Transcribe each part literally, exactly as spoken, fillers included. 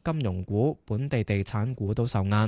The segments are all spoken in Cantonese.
金融股、本地地產股都受壓。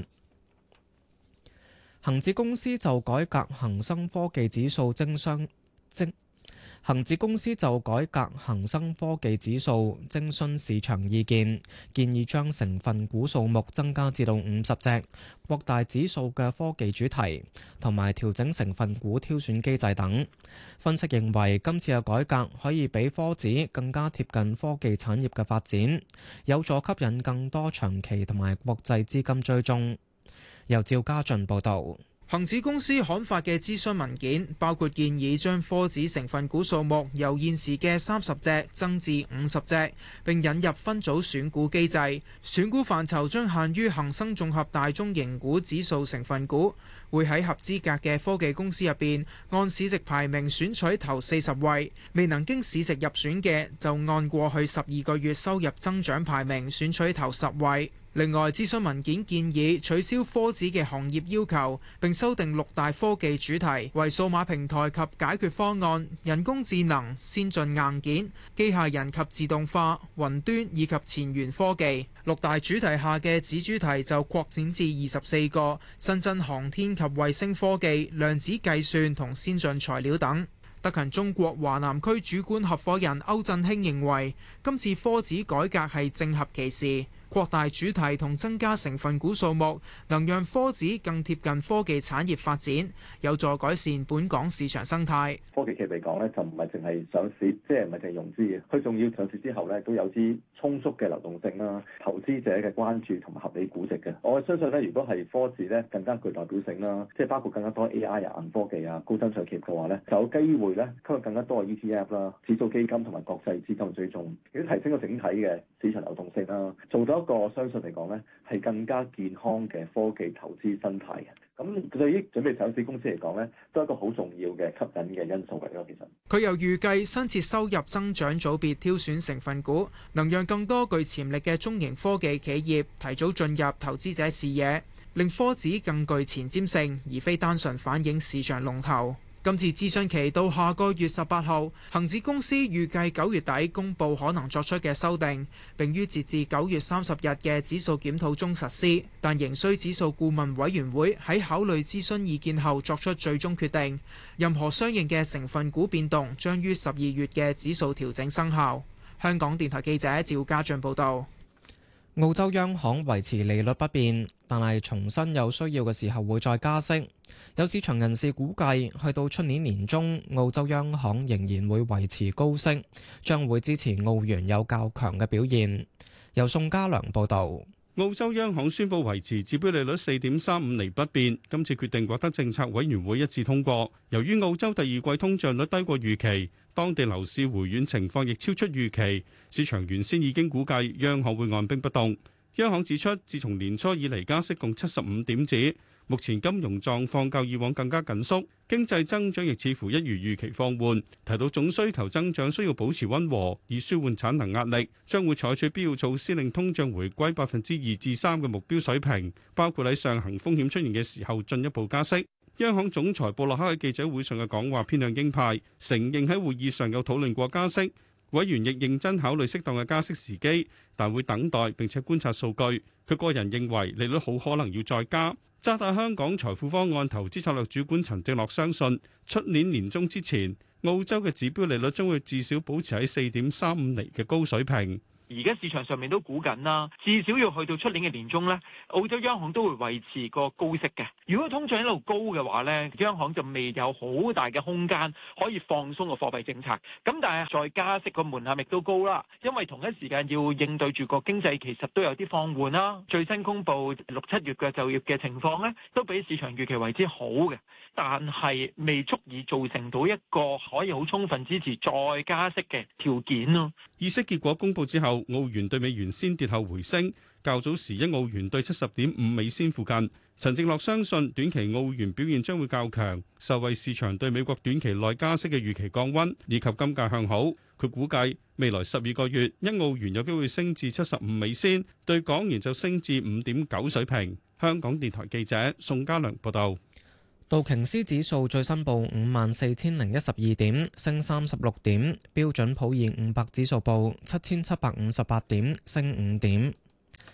恒指公司就改革恒生科技指數徵商徵恒指公司就改革恒生科技指數徵詢市場意見，建議將成分股數目增加至到五十隻，擴大指數嘅科技主題，同埋調整成分股挑選機制等。分析認為，今次嘅改革可以比科指更加貼近科技產業嘅發展，有助吸引更多長期同埋國際資金追蹤。由趙家俊報導。 恒指公司刊發嘅諮詢文件包括建議將科指成分股數目由現時嘅三十隻增至五十隻，並引入分組選股機制。選股範疇將限於恒生綜合大中型股指數成分股，會喺合資格嘅科技公司入邊按市值排名選取頭四十位，未能經市值入選嘅就按過去十二個月收入增長排名選取頭十位。另外，諮詢文件建議取消科指嘅行業要求，並修訂六大科技主題為數碼平台及解決方案、人工智能、先進硬件、機械人及自動化、雲端以及前沿科技。六大主題下嘅子主題就擴展至二十四個，新增航天及衛星科技、量子計算同先進材料等。德勤中國華南區主管合夥人歐振興認為，今次科指改革係正合其時。擴大主題同增加成分股數目，能讓科指更貼近科技產業發展，有助改善本港市場生態。 科技企業嚟講咧，就唔係淨係上市，即係唔係淨係融資嘅，佢仲要上市之後咧，都有啲充足嘅流動性啦、投資者嘅關注同埋合理估值嘅。我相信咧，如果係科指咧更加具代表性啦，即係包括更加多 A I 啊、硬科技啊、高增長企業嘅話咧，就有機會咧吸引更加多嘅 E T F 啦、指數基金同埋國際資金追蹤，亦都提升個整體嘅市場流動性啦，做到一個相信嚟講咧係更加健康嘅科技投資生態嘅。咁對於準備上市公司嚟講咧，都係一個好重要嘅吸引嘅因素嚟咯。其實佢又預計新設收入增長組別挑選成分股，能讓更多具潛力嘅中型科技企業提早進入投資者視野，令科指更具前瞻性，而非單純反映市場龍頭。今次諮詢期到下個月十八號，恒指公司預計九月底公佈可能作出嘅修訂，並於截至九月三十日嘅指數檢討中實施，但仍需指數顧問委員會喺考慮諮詢意見後作出最終決定。任何相應嘅成分股變動將於十二月嘅指數調整生效。香港電台記者趙家俊報導。 澳洲央行維持利率不變，但係重申有需要嘅時候會再加息。有市場人士估計，去到出年年中，澳洲央行仍然會維持高息，將會支持澳元有較強嘅表現。由宋家良報導。 澳洲央行宣布維持指標利率四點三五厘不變，今次決定獲得政策委員會一致通過。由於澳洲第二季通脹率低過預期，當地樓市回軟情況亦超出預期，市場原先已經估計央行會按兵不動。央行指出，自從年初以嚟加息共七十五點子，目前金融狀況較以往更加緊縮，經濟增長亦似乎一如預期放緩。提到總需求增長需要保持溫和，以舒緩產能壓力，將會採取必要措施令通脹回歸百分之二至三嘅目標水平，包括喺上行風險出現嘅時候進一步加息。央行總裁布洛克喺記者會上嘅講話偏向鷹派，承認喺會議上有討論過加息，委員亦認真考慮適當嘅加息時機，但會等待並且觀察數據。佢個人認為利率好可能要再加。渣打香港財富方案投資策略主管陳正樂相信，出年年中之前，澳洲嘅指標利率將會至少保持喺四點三五厘嘅高水平。 而家市場上面都估緊啦，至少要去到出年嘅年中呢，澳洲央行都會維持個高息嘅。如果通脹一路高嘅話呢，央行就未有好大嘅空間可以放鬆個貨幣政策。咁但係再加息個門檻亦都高啦，因為同一時間要應對住個經濟其實都有啲放緩啦。最新公布六七月嘅就業嘅情況呢，都比市場預期為之好嘅，但係未足以造成到一個可以好充分支持再加息嘅條件咯。 議息結果公佈之後，澳元對美元先跌後回升，較早時一澳元對七十點五美仙附近。陳正樂相信短期澳元表現將會較強，受惠市場對美國短期內加息嘅預期降溫，以及金價向好。佢估計未來十二個月一澳元有機會升至七十五美仙，對港元就升至五點九水平。香港電台記者宋家良報道。 道瓊斯指數最新報五萬四千零一十二點，升三十六點。標準普爾五百指數報七千七百五十八點，升五點。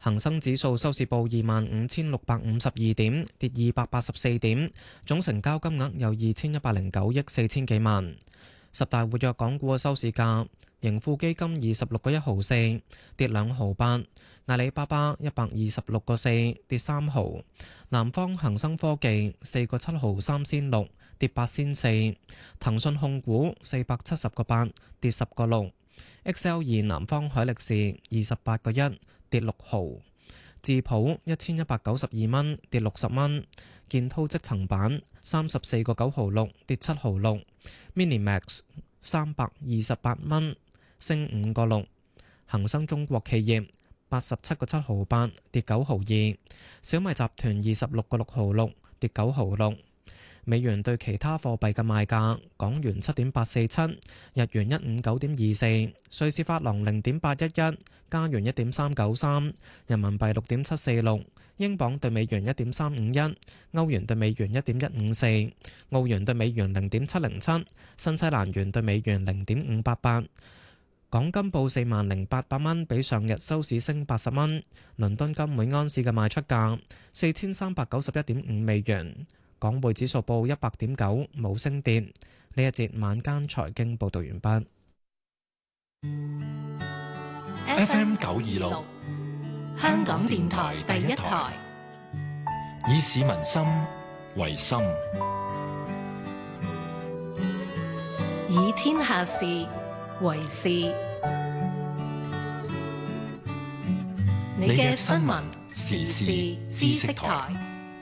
恒生指數收市報二萬五千六百五十二點，跌二百八十四點，總成交金額有二千一百零九億四千幾萬。十大活躍港股嘅收市價，盈富基金二十六個一毫四，跌兩毫八；阿里巴巴一百二十六個四，跌三毫；南方恒生科技四個七毫三仙六，跌八仙四；騰訊控股四百七十個八，跌十個六；X L 二南方海力士二十八個一，跌六毫；智普一千一百九十二蚊，跌六十蚊；建滔積層板三十四個九毫六，跌七毫六；Minimax三百二十八蚊，升五個六；恒生中國企業八十七個七毫八，跌九毫二；小米集團二十六個六毫六，跌九毫六。美元對其他貨幣嘅賣價：港元七點八四七，日元一五九點二四，瑞士法郎零點八一一，加元一點三九三，人民幣六點七四六，英鎊對美元一點三五一，歐元對美元一點一五四，澳元對美元零點七零七，新西蘭元對美元零點五八八。港金報四萬零八百蚊，比上日收市升八十蚊。倫敦金每安士嘅賣出價四千三百九十一點五美元。港匯指數報一百點九，冇升跌。呢一節晚間財經報道完畢。 F M 九二六，香港電台第一台，以市民心為心， 以天下事為事。你嘅新聞時事知識台。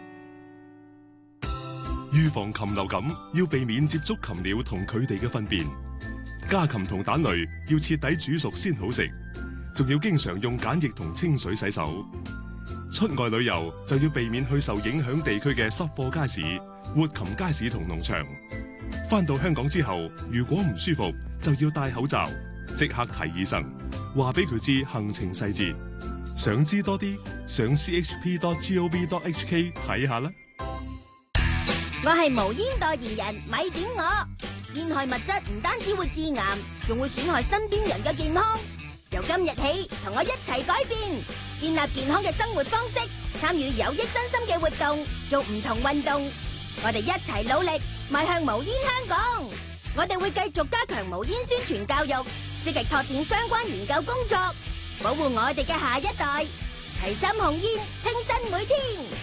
預防禽流感要避免接觸禽鳥同佢哋嘅糞便，家禽同蛋類要徹底煮熟先好食，仲要經常用梘液同清水洗手。出外旅遊就要避免去受影響地區嘅濕貨街市、活禽街市同農場。返到香港之後，如果唔舒服就要戴口罩，即刻睇醫生，話俾佢知行程細節。想知多啲，上 c h p dot gov dot h k 睇下啦。 我係無煙代言人，咪點我。煙害物質唔單止會致癌，仲會損害身邊人嘅健康。由今日起，同我一齊改變，建立健康嘅生活方式，參與有益身心嘅活動，做唔同運動。我哋一齊努力，邁向無煙香港。我哋會繼續加強無煙宣傳教育，積極拓展相關研究工作，保護我哋嘅下一代。齊心控煙，清新每天。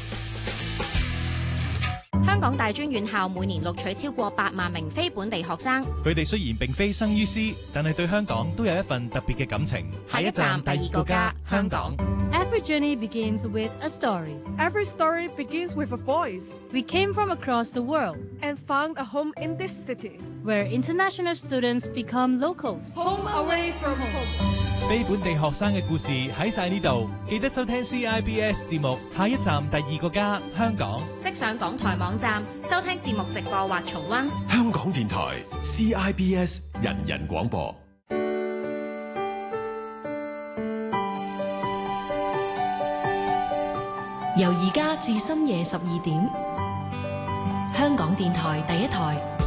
香港大專院校每年錄取超過八萬名非本地學生， 佢哋雖然並非生於斯，但係對香港都有一份特別嘅感情。 下一站第二個家，香港。 Every journey begins with a story. Every story begins with a voice. We came from across the world and found a home in this city, where international students become locals. Home away from home. 非本地學生嘅故事喺晒呢度，記得收聽 C I B S 節目。下一站第二個家，香港。 即上港台網站收聽節目直播或重溫。 香港電台 C I B S 人人廣播。 由而家至深夜十二點，香港電台第一台。